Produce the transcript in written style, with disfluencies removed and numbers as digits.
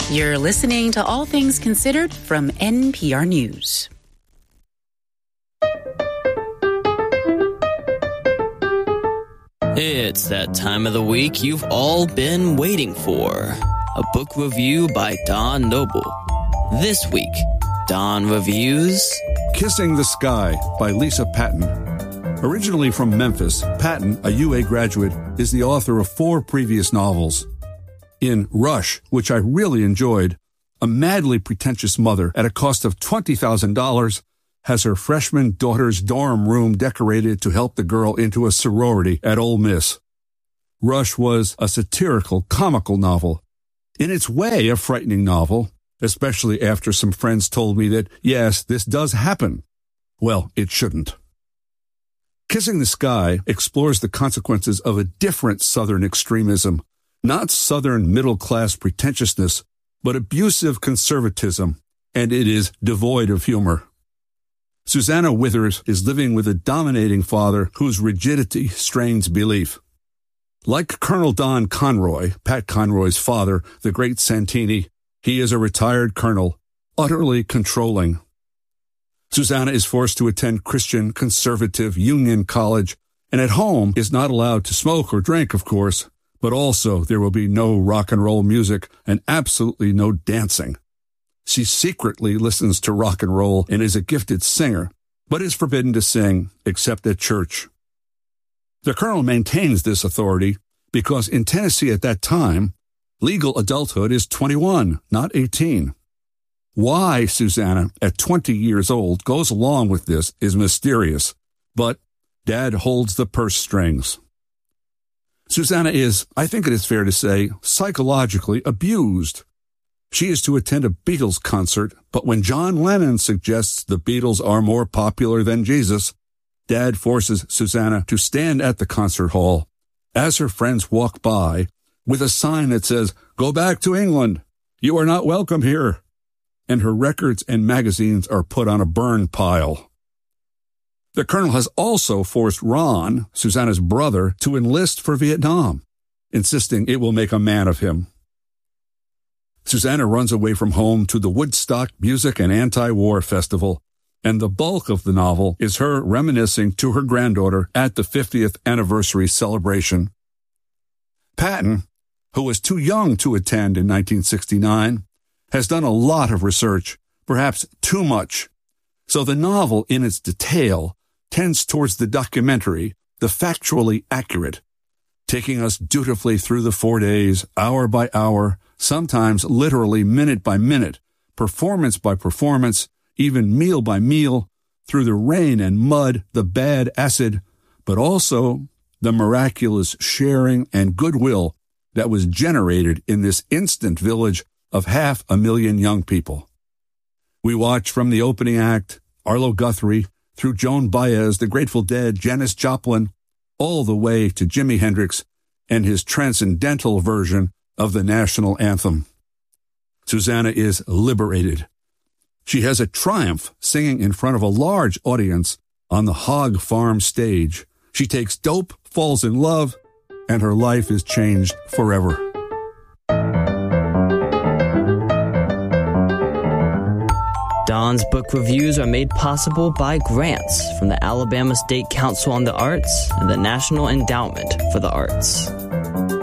You're listening to All Things Considered from NPR News. It's that time of the week you've all been waiting for. A book review by Don Noble. This week, Don reviews Kissing the Sky by Lisa Patton. Originally from Memphis, Patton, a UA graduate, is the author of 4 previous novels. In Rush, which I really enjoyed, a madly pretentious mother at a cost of $20,000 has her freshman daughter's dorm room decorated to help the girl into a sorority at Ole Miss. Rush was a satirical, comical novel. In its way, a frightening novel, especially after some friends told me that, yes, this does happen. Well, it shouldn't. Kissing the Sky explores the consequences of a different Southern extremism, not Southern middle-class pretentiousness, but abusive conservatism, and it is devoid of humor. Susanna Withers is living with a dominating father whose rigidity strains belief. Like Colonel Don Conroy, Pat Conroy's father, the great Santini, he is a retired colonel, utterly controlling. Susanna is forced to attend Christian conservative Union College, and at home is not allowed to smoke or drink, of course, but also there will be no rock and roll music and absolutely no dancing. She secretly listens to rock and roll and is a gifted singer, but is forbidden to sing except at church. The colonel maintains this authority because in Tennessee at that time, legal adulthood is 21, not 18. Why Susanna, at 20 years old, goes along with this is mysterious, but Dad holds the purse strings. Susanna is, I think it is fair to say, psychologically abused. She is to attend a Beatles concert, but when John Lennon suggests the Beatles are more popular than Jesus, Dad forces Susanna to stand at the concert hall as her friends walk by with a sign that says, "Go back to England. You are not welcome here." And her records and magazines are put on a burn pile. The colonel has also forced Ron, Susanna's brother, to enlist for Vietnam, insisting it will make a man of him. Susanna runs away from home to the Woodstock Music and Anti-War Festival, and the bulk of the novel is her reminiscing to her granddaughter at the 50th anniversary celebration. Patton, who was too young to attend in 1969, has done a lot of research, perhaps too much, so the novel in its detail tends towards the documentary, the factually accurate, taking us dutifully through the 4 days, hour by hour, sometimes literally minute by minute, performance by performance, even meal by meal, through the rain and mud, the bad acid, but also the miraculous sharing and goodwill that was generated in this instant village of 500,000 young people. We watch from the opening act, Arlo Guthrie, through Joan Baez, the Grateful Dead, Janis Joplin, all the way to Jimi Hendrix and his transcendental version of the national anthem. Susanna is liberated. She has a triumph singing in front of a large audience on the Hog Farm stage. She takes dope, falls in love, and her life is changed forever. Don's book reviews are made possible by grants from the Alabama State Council on the Arts and the National Endowment for the Arts.